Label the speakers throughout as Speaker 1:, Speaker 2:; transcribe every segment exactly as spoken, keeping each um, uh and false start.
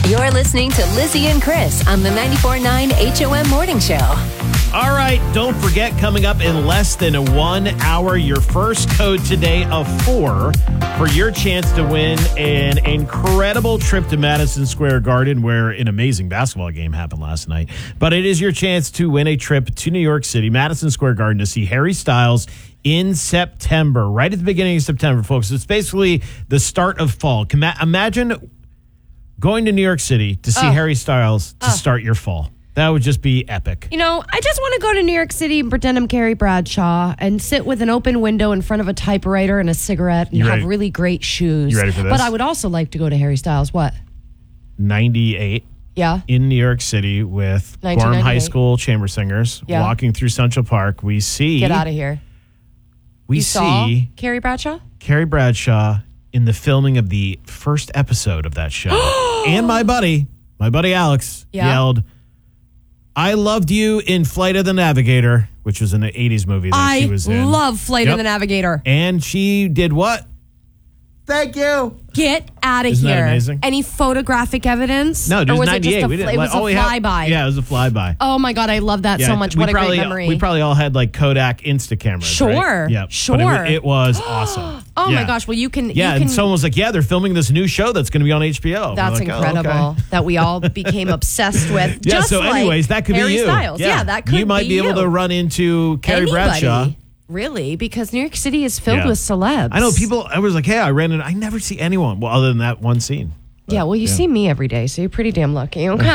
Speaker 1: You're listening to Lizzie and Chris on the ninety-four point nine H O M Morning Show.
Speaker 2: All right, don't forget, coming up in less than one hour, your first code today of four for your chance to win an incredible trip to Madison Square Garden, where an amazing basketball game happened last night. But it is your chance to win a trip to New York City, Madison Square Garden, to see Harry Styles in September, right at the beginning of September, folks. It's basically the start of fall. Imagine going to New York City to see
Speaker 3: oh.
Speaker 2: Harry Styles to
Speaker 3: oh.
Speaker 2: start your fall. That would just be epic.
Speaker 3: You know, I just want to go to New York City and pretend I'm Carrie Bradshaw and sit with an open window in front of a typewriter and a cigarette and
Speaker 2: You
Speaker 3: have
Speaker 2: ready?
Speaker 3: really great shoes.
Speaker 2: You ready for this?
Speaker 3: But I would also like to go to Harry Styles. What?
Speaker 2: ninety-eight
Speaker 3: Yeah.
Speaker 2: in New York City with Gorham High School chamber singers
Speaker 3: Yeah.
Speaker 2: walking through Central Park. We see...
Speaker 3: Get out of here.
Speaker 2: We
Speaker 3: you
Speaker 2: see
Speaker 3: saw Carrie Bradshaw?
Speaker 2: Carrie Bradshaw in the filming of the first episode of that show. And my buddy, my buddy Alex,
Speaker 3: Yeah.
Speaker 2: yelled, "I loved you in Flight of the Navigator," which was an eighties movie that
Speaker 3: I
Speaker 2: she was in.
Speaker 3: love Flight
Speaker 2: Yep.
Speaker 3: of the Navigator.
Speaker 2: And she did what? Thank you.
Speaker 3: Get out of
Speaker 2: Isn't
Speaker 3: here.
Speaker 2: that amazing?
Speaker 3: Any photographic evidence?
Speaker 2: No, it
Speaker 3: or
Speaker 2: was
Speaker 3: was it
Speaker 2: ninety-eight.
Speaker 3: just a,
Speaker 2: we didn't,
Speaker 3: it was
Speaker 2: like,
Speaker 3: a
Speaker 2: we have-
Speaker 3: flyby?
Speaker 2: yeah, it was a flyby.
Speaker 3: Oh my God, I love that
Speaker 2: Yeah,
Speaker 3: so much.
Speaker 2: we
Speaker 3: What a
Speaker 2: probably,
Speaker 3: great memory.
Speaker 2: We probably all had like Kodak Insta cameras.
Speaker 3: Sure,
Speaker 2: right? Yeah,
Speaker 3: sure.
Speaker 2: But it, wa- it was awesome.
Speaker 3: Oh
Speaker 2: Yeah.
Speaker 3: my gosh, well you can...
Speaker 2: Yeah,
Speaker 3: you can,
Speaker 2: and someone was like, "Yeah, they're filming this new show that's going to be on H B O."
Speaker 3: That's
Speaker 2: We're like,
Speaker 3: incredible
Speaker 2: "Oh, okay."
Speaker 3: that we all became obsessed with.
Speaker 2: Yeah,
Speaker 3: just
Speaker 2: so
Speaker 3: like
Speaker 2: anyways, that could
Speaker 3: Harry
Speaker 2: be you.
Speaker 3: Styles. Yeah. that could
Speaker 2: You might be, able
Speaker 3: you.
Speaker 2: to run into Carrie
Speaker 3: Anybody,
Speaker 2: Bradshaw.
Speaker 3: really, because New York City is filled
Speaker 2: Yeah.
Speaker 3: with celebs.
Speaker 2: I know people. I was like, "Hey, I ran in. I never see anyone. Well, other than that one scene." But,
Speaker 3: Yeah, well, you see me every day, so you're pretty damn lucky. Okay.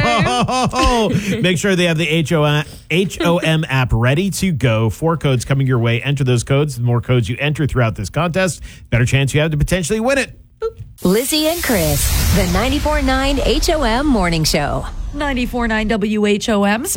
Speaker 2: Make sure they have the H O M, H O M app ready to go. Four codes coming your way. Enter those codes. The more codes you enter throughout this contest, better chance you have to potentially win it. Boop.
Speaker 1: Lizzie and Chris, the ninety-four point nine H O M Morning Show.
Speaker 4: ninety-four point nine W H O M.